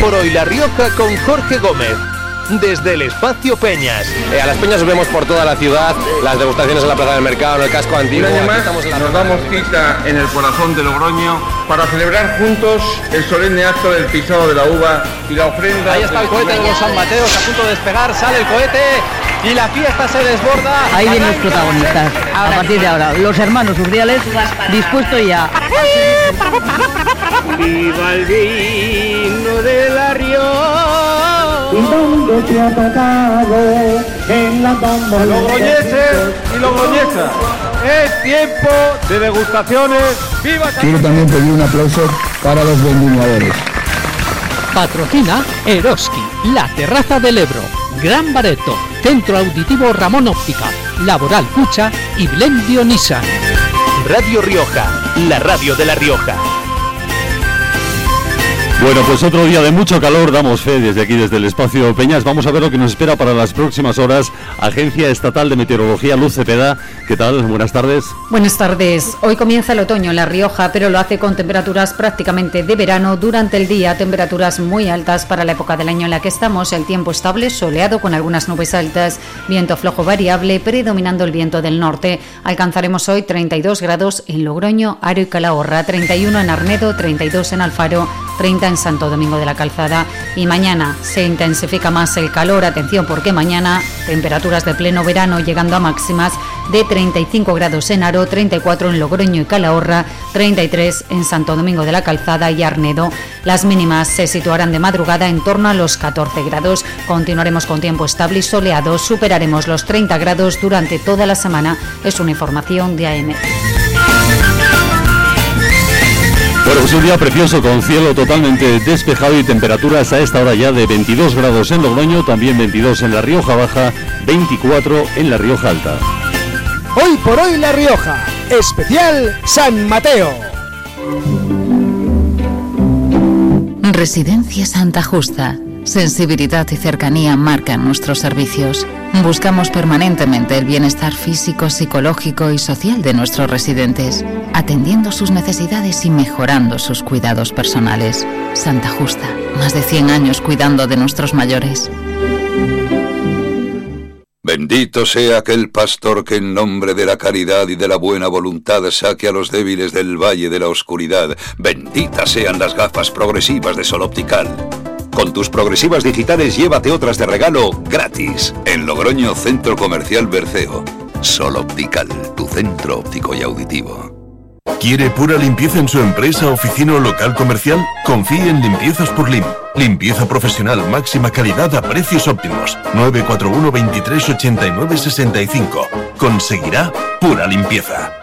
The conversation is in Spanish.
por hoy La Rioja con Jorge Gómez. Desde el Espacio Peñas. A las peñas nos vemos por toda la ciudad, las degustaciones en la Plaza del Mercado, en el casco antiguo. Un año más nos damos cita en el corazón de Logroño para celebrar juntos el solemne acto del pisado de la uva y la ofrenda. Ahí está el cohete de los San Mateos a punto de despegar, sale el cohete y la fiesta se desborda. Ahí vienen los protagonistas, a partir de ahora, los hermanos Urdiales, dispuestos ya. ¡Viva el vino de La Rioja! ¿Dónde te ha tocado? En la bomba. Logroñeses y logroñesas, es tiempo de degustaciones. ¡Viva! Quiero también pedir un aplauso para los vendimiadores. Patrocina Eroski, La Terraza del Ebro, Gran Bareto, Centro Auditivo Ramón Óptica, Laboral Cucha y Blendio Nissan. Radio Rioja, la radio de La Rioja. Bueno, pues otro día de mucho calor, damos fe desde aquí, desde el Espacio Peñas. Vamos a ver lo que nos espera para las próximas horas. Agencia Estatal de Meteorología, Luz Cepeda. ¿Qué tal? Buenas tardes. Buenas tardes. Hoy comienza el otoño en La Rioja, pero lo hace con temperaturas prácticamente de verano durante el día, temperaturas muy altas para la época del año en la que estamos. El tiempo estable, soleado con algunas nubes altas, viento flojo variable, predominando el viento del norte. Alcanzaremos hoy 32 grados en Logroño, Haro y Calahorra, 31 en Arnedo, 32 en Alfaro, 30 en Santo Domingo de la Calzada, y mañana se intensifica más el calor. Atención, porque mañana temperaturas de pleno verano llegando a máximas de 35 grados en Haro, 34 en Logroño y Calahorra, 33 en Santo Domingo de la Calzada y Arnedo. Las mínimas se situarán de madrugada en torno a los 14 grados. Continuaremos con tiempo estable y soleado, superaremos los 30 grados durante toda la semana. Es una información de AM. Bueno, es un día precioso con cielo totalmente despejado y temperaturas a esta hora ya de 22 grados en Logroño, también 22 en La Rioja Baja, 24 en La Rioja Alta. Hoy por hoy La Rioja, especial San Mateo. Residencia Santa Justa. Sensibilidad y cercanía marcan nuestros servicios. Buscamos permanentemente el bienestar físico, psicológico y social de nuestros residentes, atendiendo sus necesidades y mejorando sus cuidados personales. Santa Justa, más de 100 años cuidando de nuestros mayores. Bendito sea aquel pastor que en nombre de la caridad y de la buena voluntad saque a los débiles del valle de la oscuridad. Benditas sean las gafas progresivas de Sol Optical. Con tus progresivas digitales llévate otras de regalo gratis. En Logroño, Centro Comercial Berceo. Sol Optical, tu centro óptico y auditivo. ¿Quiere pura limpieza en su empresa, oficina o local comercial? Confíe en Limpiezas por Lim. Limpieza profesional, máxima calidad a precios óptimos. 941 23 89 65. Conseguirá pura limpieza.